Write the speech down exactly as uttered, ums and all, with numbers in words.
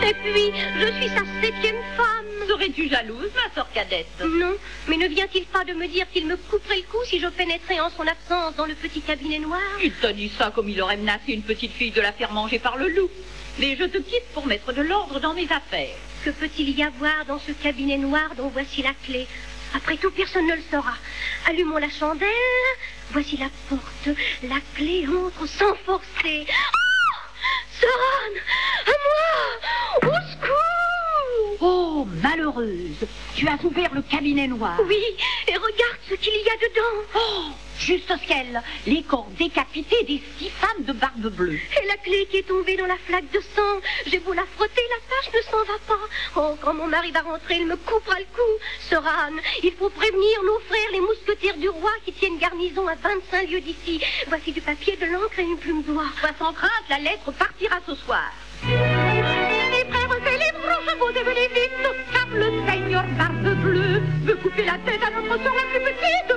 Et puis, je suis sa septième femme. Serais-tu jalouse, ma sœur cadette? Non, mais ne vient-il pas de me dire qu'il me couperait le cou si je pénétrais en son absence dans le petit cabinet noir? Il t'a dit ça comme il aurait menacé une petite fille de la faire manger par le loup. Mais je te quitte pour mettre de l'ordre dans mes affaires. Que peut-il y avoir dans ce cabinet noir dont voici la clé? Après tout, personne ne le saura. Allumons la chandelle. Voici la porte. La clé entre sans forcer. Oh, Sœur Anne, à moi! Au secours! Oh, malheureuse, tu as ouvert le cabinet noir. Oui, et regarde ce qu'il y a dedans. Oh, juste au ciel, les corps décapités des six femmes de barbe bleue. Et la clé qui est tombée dans la flaque de sang. J'ai beau la frotter, la tache ne s'en va pas. Oh, quand mon mari va rentrer, il me coupera le cou. Sœur Anne, il faut prévenir nos frères, les mousquetaires du roi, qui tiennent garnison à vingt-cinq lieues d'ici. Voici du papier, de l'encre et une plume d'oie. Sois sans crainte, la lettre partira ce soir. Les frères et les branches, vous devenez vite. Car le seigneur barbe bleue veut couper la tête à notre sœur la plus